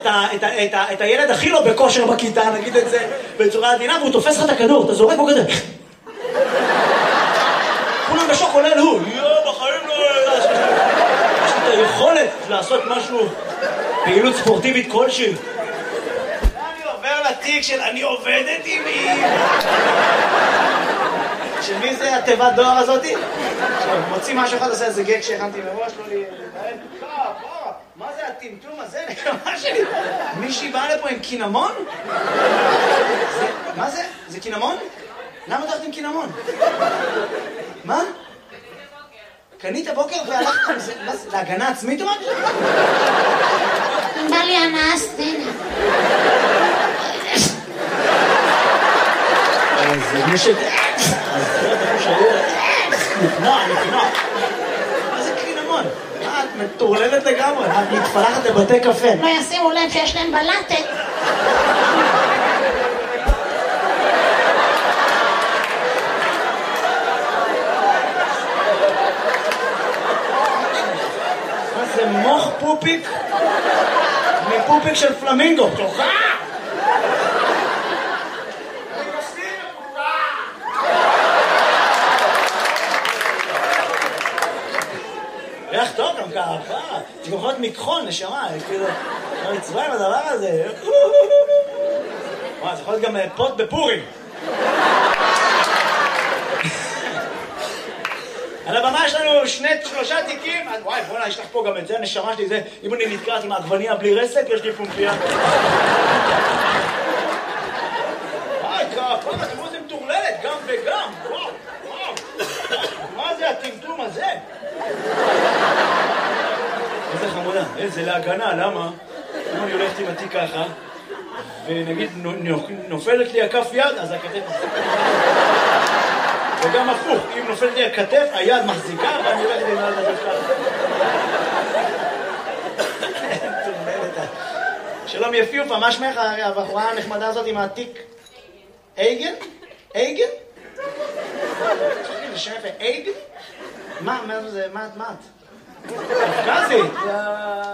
את הילד הכי לא בכושר בכיתה, נגיד את זה בצורה עדינה, והוא תופס לך את הכדור, אתה זורק בו כזה. כולם בשוק, כולל הוא. בחיים לא... יש לי את היכולת לעשות משהו, פעילות ספורטיבית כלשהי. אני עובר לתיק של אני עובדת עם מי. של מי זה התיבת דואר הזאתי? מוציא משהו אחד, עושה איזה גג שהכנתי מראש, לא לי... מה זה הטמטום הזה? נקמה שלי. מישהי באה לפה עם קינמון? מה זה? זה קינמון? למה הולכת עם קינמון? מה? קנית בוקר והלכת עם זה? להגנה עצמית או מה? בא לי הנאה סצנה. זה מי ש... אז זה אתה חושב... נפנוע. מה זה קינמון? את מטורללת לגמרי, את מתפלחת לבתי קפה. לא ישימו לב שיש להם בלטת. מה זה מוח פופיק? מפופיק של פלמינגו. תוכה! ריח טוב גם ככה, זה יכול להיות מכחול, נשמה, כאילו, לא נצבע עם הדבר הזה. וואי, זה יכול להיות גם פוט בפורים. על הבמה יש לנו 3 תיקים, וואי, בוא'נה, יש לך פה גם את זה, נשמה שלי, זה, אם אני נתקעת עם העגבניה בלי רסק, יש לי פומפיה. וואי, כפה, תראו זה מטורללת, גם וגם, וואו. מה זה הטמטום הזה? איזה חמודה, איזה להגנה, למה? אם אני הולכת עם התיק ככה, ונגיד נופלת לי הכף יד, אז הכתף... וגם הפוך, אם נופלת לי הכתף, היד מחזיקה, ואני הולכת עם היד ככה. שלום יפיופה, מה שמך הבחורה הנחמדה הזאת עם התיק? אייגן? אייגן? זה שם יפה, אייגן? מה את? קפקזית?